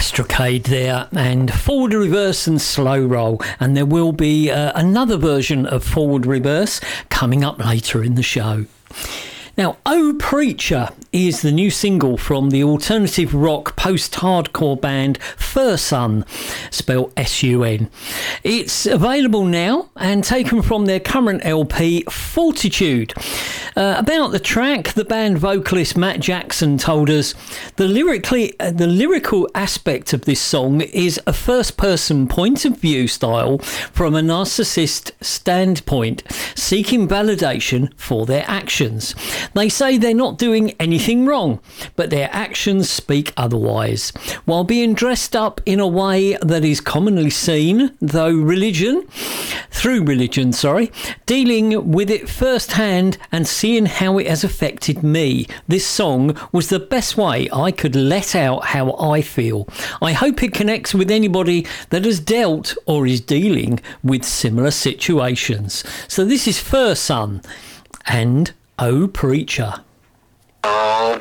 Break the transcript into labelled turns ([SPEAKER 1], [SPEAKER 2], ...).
[SPEAKER 1] Astrocade there, and Forward Reverse and Slow Roll, and there will be another version of Forward Reverse coming up later in the show. Now, Oh Preacher is the new single from the alternative rock post-hardcore band Fursun, spelled S-U-N. It's available now and taken from their current LP, Fortitude. About the track, the band vocalist Matt Jackson told us, the lyrical aspect of this song is a first-person point of view style from a narcissist standpoint, seeking validation for their actions. They say they're not doing anything wrong, but their actions speak otherwise. While being dressed up in a way that is commonly seen, through religion, dealing with it firsthand and seeing how it has affected me, this song was the best way I could let out how I feel. I hope it connects with anybody that has dealt or is dealing with similar situations. So this is Fursun and Oh Preacher.
[SPEAKER 2] Oh